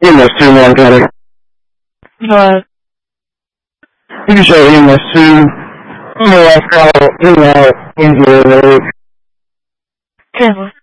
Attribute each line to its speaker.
Speaker 1: MS2 Montana.
Speaker 2: What?
Speaker 1: You can show MS2. I'm gonna call email into the
Speaker 2: Careful.